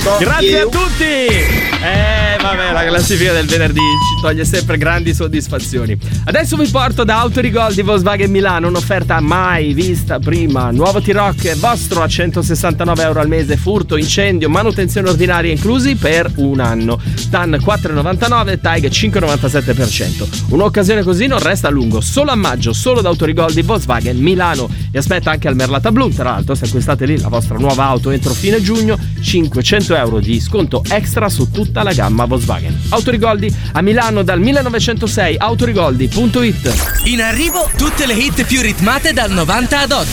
Grazie a tutti. Vabbè, la classifica del venerdì ci toglie sempre grandi soddisfazioni. Adesso vi porto da Autorigol di Volkswagen Milano un'offerta mai vista prima. Nuovo T-Roc vostro a €169 al mese, furto, incendio, manutenzione ordinaria inclusi per un anno. TAN 4,99, TAG 5,97%. Un'occasione così non resta a lungo, solo a maggio, solo da Autorigol di Volkswagen Milano. E aspetta anche al Merlata Blu, tra l'altro, se acquistate lì la vostra nuova auto entro fine giugno, €500 di sconto extra su tutta la gamma Volkswagen. Autorigoldi a Milano dal 1906, autorigoldi.it. In arrivo tutte le hit più ritmate dal 90 ad oggi.